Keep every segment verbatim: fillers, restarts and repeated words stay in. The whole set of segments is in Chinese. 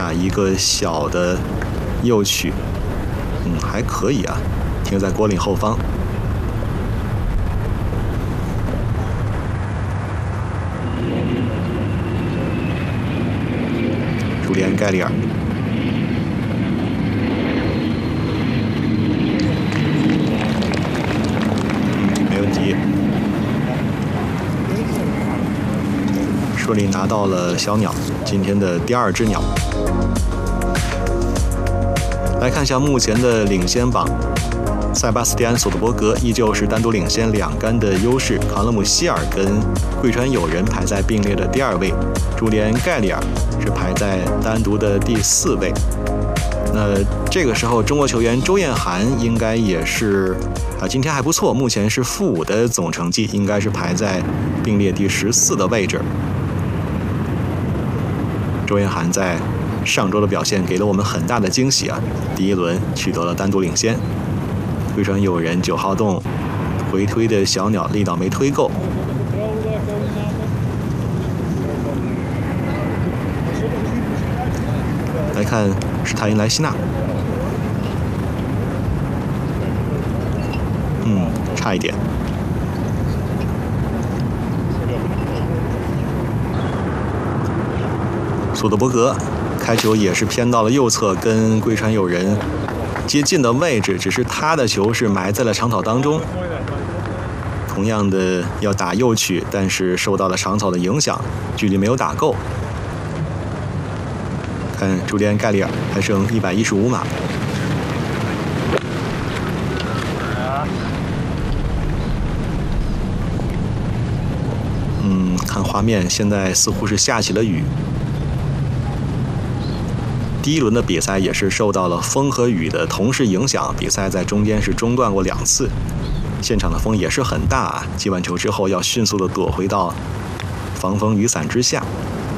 啊，一个小的右曲，嗯，还可以啊，停在果岭后方。朱利安·盖里尔，没问题，顺利拿到了小鸟，今天的第二只鸟。来看一下目前的领先榜，塞巴斯蒂安·索德伯格依旧是单独领先两杆的优势，卡勒姆·希尔跟贵川友人排在并列的第二位，朱利安·盖里尔是排在单独的第四位。那这个时候，中国球员周彦涵应该也是啊，今天还不错，目前是负五的总成绩，应该是排在并列第十四的位置。周彦涵在上周的表现给了我们很大的惊喜啊，第一轮取得了单独领先。贵川友人九号洞回推的小鸟力道没推够，来看是泰因莱西纳，嗯，差一点。索德伯格开球也是偏到了右侧，跟贵川友人接近的位置，只是他的球是埋在了长草当中。同样的要打右曲，但是受到了长草的影响，距离没有打够。看朱利安·盖里尔还剩一百一十五码。嗯，看画面，现在似乎是下起了雨。第一轮的比赛也是受到了风和雨的同时影响，比赛在中间是中断过两次，现场的风也是很大啊！击完球之后要迅速的躲回到防风雨伞之下。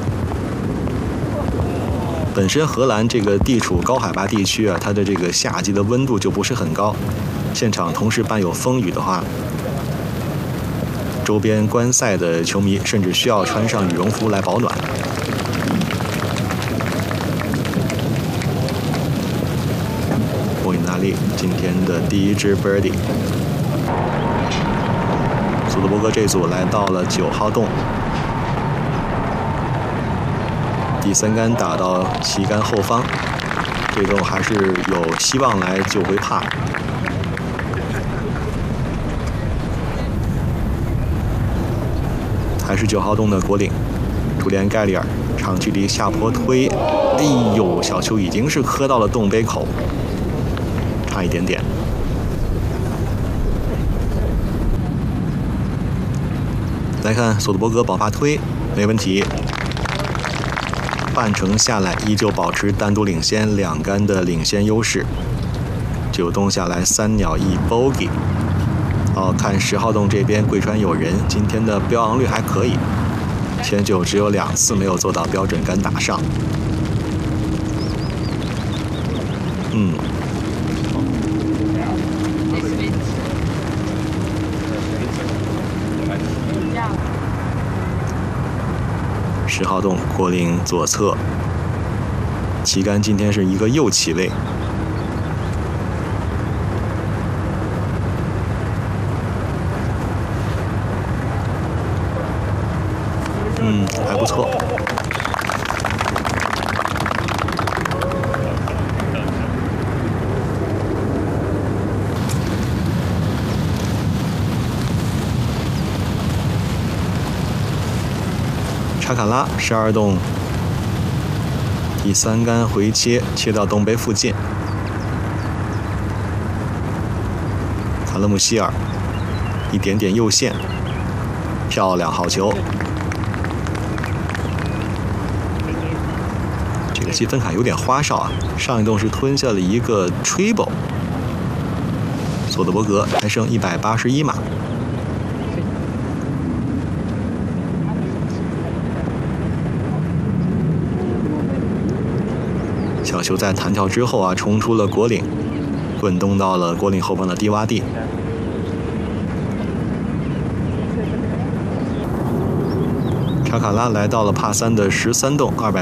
本身荷兰这个地处高海拔地区啊，它的这个夏季的温度就不是很高，现场同时伴有风雨的话，周边观赛的球迷甚至需要穿上羽绒服来保暖。莫伊纳利今天的第一支 birdie， 索德伯格这组来到了九号洞，第三杆打到旗杆后方，这洞还是有希望来救回帕。还是九号洞的果岭，朱利安·盖里尔长距离下坡推，哎呦，小球已经是磕到了洞杯口，差一点点。来看索德伯格保发推，没问题。半程下来，依旧保持单独领先两杆的领先优势。九洞下来三鸟一 bogey。哦，看十号洞这边贵川友人今天的标昂率还可以，前九只有两次没有做到标准杆打上。嗯。十号洞果岭左侧，旗杆今天是一个右起位。嗯，还不错。查卡拉十二洞第三杆回切，切到洞杯附近。卡勒姆希尔一点点右线，漂亮，好球。这个积分卡有点花哨啊，上一洞是吞下了一个 triple。索德伯格还剩一百八十一码。小球在弹跳之后啊，冲出了果岭，滚动到了果岭后方的低洼地。查卡拉来到了帕三的十三洞，二百